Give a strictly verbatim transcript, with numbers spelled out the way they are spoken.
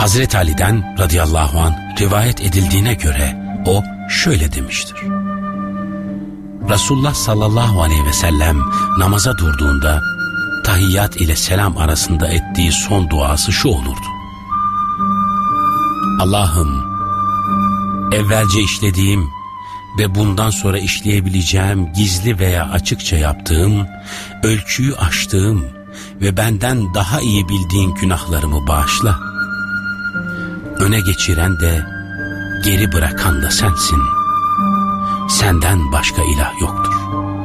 Hazreti Ali'den radıyallahu anh rivayet edildiğine göre o şöyle demiştir. Resulullah sallallahu aleyhi ve sellem namaza durduğunda tahiyyat ile selam arasında ettiği son duası şu olurdu. Allah'ım, evvelce işlediğim ve bundan sonra işleyebileceğim gizli veya açıkça yaptığım, ölçüyü aştığım ve benden daha iyi bildiğin günahlarımı bağışla. Öne geçiren de geri bırakan da sensin. Senden başka ilah yoktur.